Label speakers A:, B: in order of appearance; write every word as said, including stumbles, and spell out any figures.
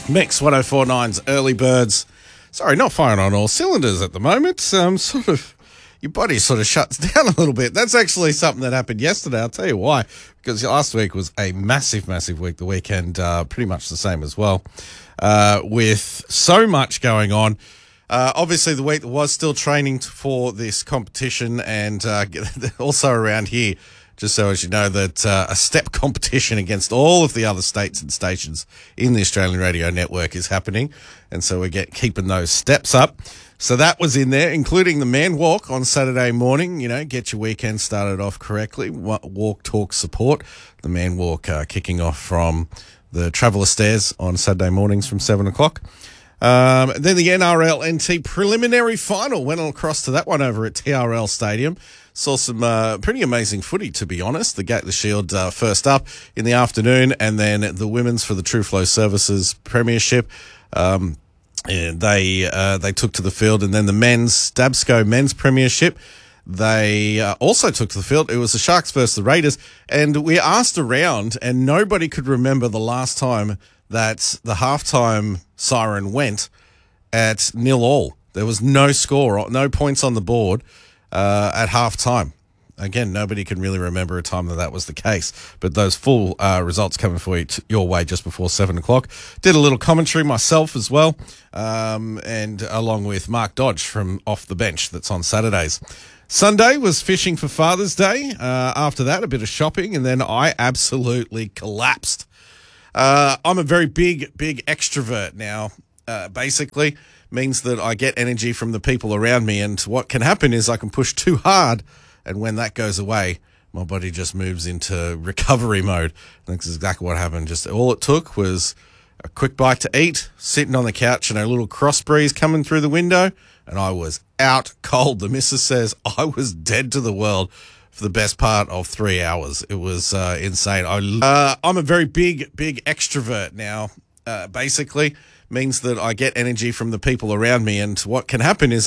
A: Mix one oh four point nine's Early Birds. Sorry, not firing on all cylinders at the moment. Um, sort of, your body sort of shuts down a little bit. That's actually something that happened yesterday. I'll tell you why. Because last week was a massive, massive week. The weekend, uh, pretty much the same as well. Uh, with so much going on. Uh, obviously, the week was still training for this competition, and uh, also around here, just so as you know, that uh, a step competition against all of the other states and stations in the Australian Radio Network is happening, and so we get keeping those steps up. So that was in there, including the Man Walk on Saturday morning. You know, get your weekend started off correctly. Walk, talk, support. The Man Walk uh, kicking off from the Traveller Stairs on Saturday mornings from seven o'clock. Um, then the N R L N T preliminary final went across to that one over at T R L Stadium. Saw some uh, pretty amazing footy, to be honest. The Gately Shield uh, first up in the afternoon, and then the women's for the True Flow Services Premiership. Um, and they uh, they took to the field, and then the men's Stabsco Men's Premiership. They uh, also took to the field. It was the Sharks versus the Raiders, and we asked around, and nobody could remember the last time that the halftime siren went at nil all. There was no score, no points on the board uh, at halftime. Again, nobody can really remember a time that that was the case. But those full uh, results coming for you t- your way just before seven o'clock. Did a little commentary myself as well, um, and along with Mark Dodge from Off the Bench that's on Saturdays. Sunday was fishing for Father's Day. Uh, after that, a bit of shopping, and then I absolutely collapsed. Uh, I'm a very big, big extrovert now. Uh, basically means that I get energy from the people around me, and what can happen is I can push too hard, and when that goes away, my body just moves into recovery mode. And that's exactly what happened. Just all it took was a quick bite to eat, sitting on the couch, and a little cross breeze coming through the window, and I was out cold. The missus says I was dead to the world for the best part of three hours. It was uh, insane. I, uh, I'm a very big, big extrovert now. Uh, basically means that I get energy from the people around me, and what can happen is